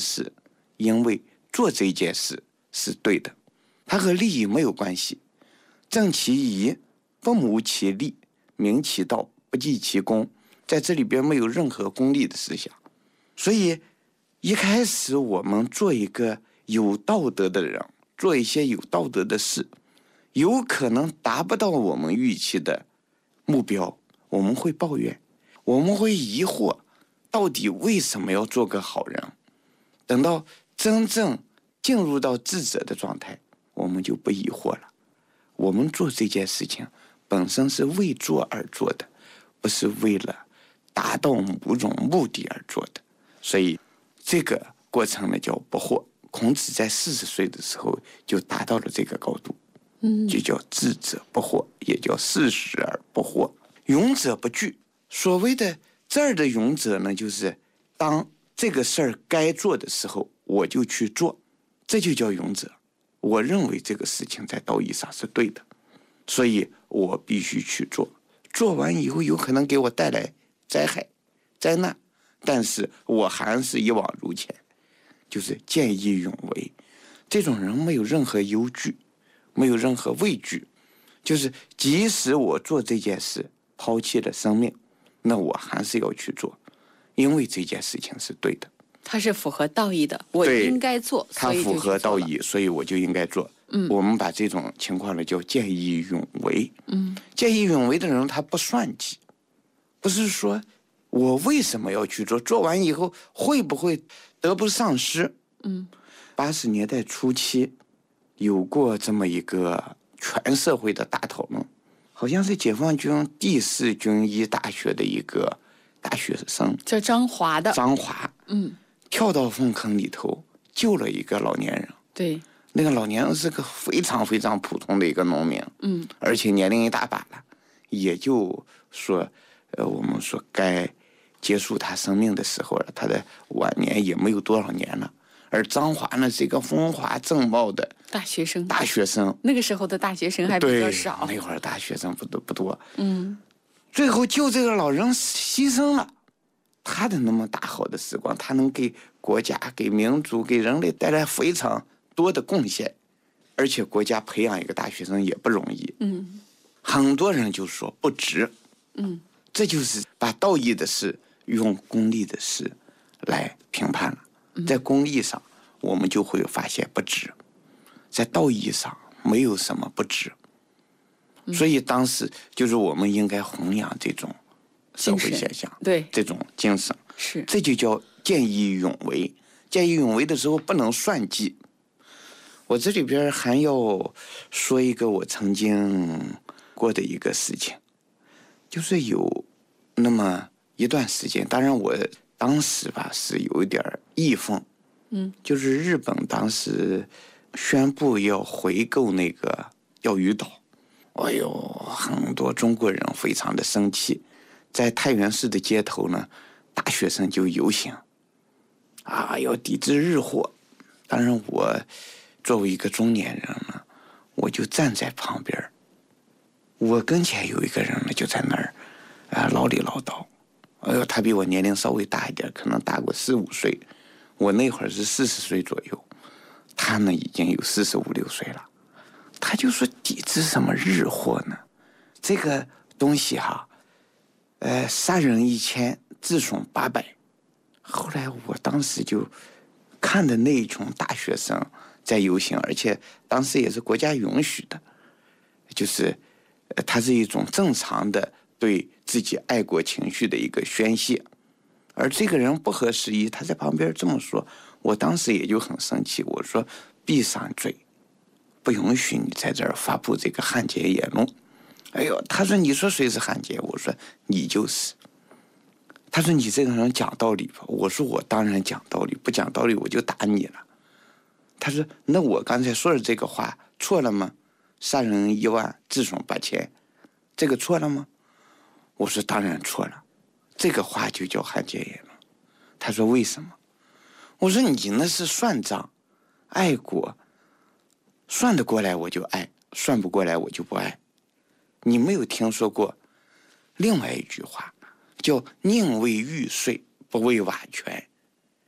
是因为做这件事是对的，它和利益没有关系。正其义，不谋其利，明其道，不计其功，在这里边没有任何功利的思想。所以一开始我们做一个有道德的人，做一些有道德的事，有可能达不到我们预期的目标，我们会抱怨，我们会疑惑，到底为什么要做个好人？等到真正进入到智者的状态，我们就不疑惑了。我们做这件事情本身是为做而做的，不是为了达到某种目的而做的。所以这个过程呢叫不惑。孔子在40岁的时候就达到了这个高度，就叫智者不惑，也叫40而不惑。勇者不惧。所谓的这儿的勇者呢，就是当这个事儿该做的时候，我就去做，这就叫勇者。我认为这个事情在道义上是对的，所以我必须去做。做完以后有可能给我带来灾害、灾难，但是我还是一往如前，就是见义勇为。这种人没有任何忧惧，没有任何畏惧，就是即使我做这件事抛弃了生命，那我还是要去做，因为这件事情是对的， 它是符合道义的，我应该做， 它符合道义，所以我就应该做。我们把这种情况呢叫见义勇为。见义勇为的人他不算计，不是说我为什么要去做，做完以后会不会得不偿失。80年代初期有过这么一个全社会的大讨论，好像是解放军第4军医大学的一个大学生， 叫张华的， 张华，跳到粪坑里头救了一个老年人。 对， 那个老年人是个非常非常普通的一个农民，而且年龄一大把了，也就说，我们说该结束他生命的时候了，他的晚年也没有多少年了。而张华呢是一个风华正茂的大学生， 那个时候的大学生还比较少， 那会儿大学生不多。最后救这个老人牺牲了，他的那么大好的时光，他能给国家、给民族、给人类带来非常多的贡献，而且国家培养一个大学生也不容易。很多人就说不值。这就是把道义的事用功利的事来评判了。在功利上我们就会发现不值，在道义上没有什么不值。所以当时就是我们应该弘扬这种社会现象， 对， 这种精神， 是， 这就叫见义勇为。见义勇为的时候不能算计。我这里边还要说一个我曾经过的一个事情，就是有那么一段时间，当然我当时吧是有一点义愤，就是日本当时宣布要回购那个钓鱼岛，很多中国人非常的生气，在太原市的街头呢，大学生就游行，要抵制日货。当然我作为一个中年人呢，我就站在旁边，我跟前有一个人呢就在那儿唠里唠叨。他比我年龄稍微大一点，可能大过4、5岁，我那会儿是40岁左右，他呢已经有45、6岁了。他就说抵制什么日货呢？这个东西杀人1000，自损800。后来我当时就看的那一群大学生在游行，而且当时也是国家允许的，就是它是一种正常的对自己爱国情绪的一个宣泄。而这个人不合时宜，他在旁边这么说，我当时也就很生气，我说闭上嘴，不允许你在这儿发布这个汉奸言论。他说你说谁是汉奸？我说你就是。他说你这个人讲道理吧。我说我当然讲道理，不讲道理我就打你了。他说那我刚才说的这个话错了吗？杀人1万，自损8000，这个错了吗？我说当然错了，这个话就叫汉奸言论。他说为什么？我说你那是算账，爱国，算得过来我就爱，算不过来我就不爱。你没有听说过另外一句话叫宁为玉碎不为瓦全？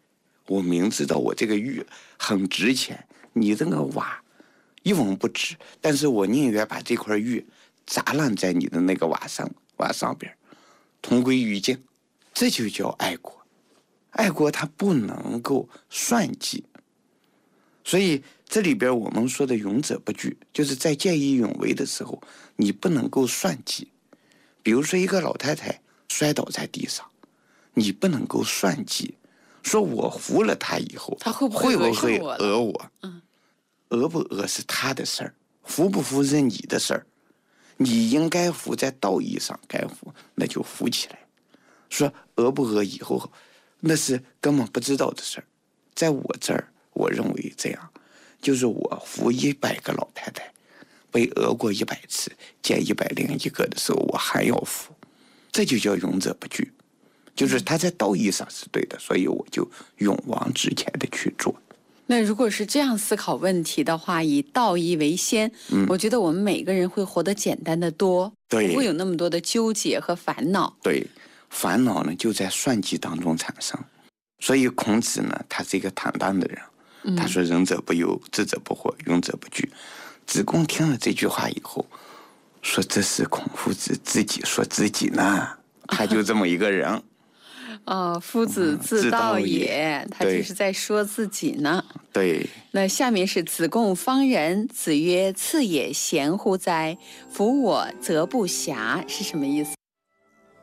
我明知道我这个玉很值钱，你这个瓦一文不值，但是我宁愿把这块玉砸烂在你的那个瓦上边，同归于尽。这就叫爱国。爱国它不能够算计，所以这里边我们说的勇者不惧，就是在见义勇为的时候，你不能够算计。比如说一个老太太摔倒在地上，你不能够算计，说我扶了她以后， 她会不会讹我？讹不讹是她的事儿，扶不扶是你的事儿。你应该扶，在道义上该扶，那就扶起来。说讹不讹以后，那是根本不知道的事儿。在我这儿，我认为这样，就是我扶100个老太太，被讹过100次，见101个的时候，我还要扶，这就叫勇者不惧。就是他在道义上是对的，所以我就勇往直前的去做。 那如果是这样思考问题的话，以道义为先，我觉得我们每个人会活得简单的多，不会有那么多的纠结和烦恼。 对，烦恼呢就在算计当中产生。所以孔子呢，他是一个坦荡的人，他说仁者不忧，智者不惑，勇者不惧。子贡听了这句话以后，说这是孔夫子自己说自己呢，他就这么一个人。 夫子自道也，他就是在说自己呢。 对。 那下面是子贡方人，子曰：“次也贤乎哉？夫我则不暇。”是什么意思？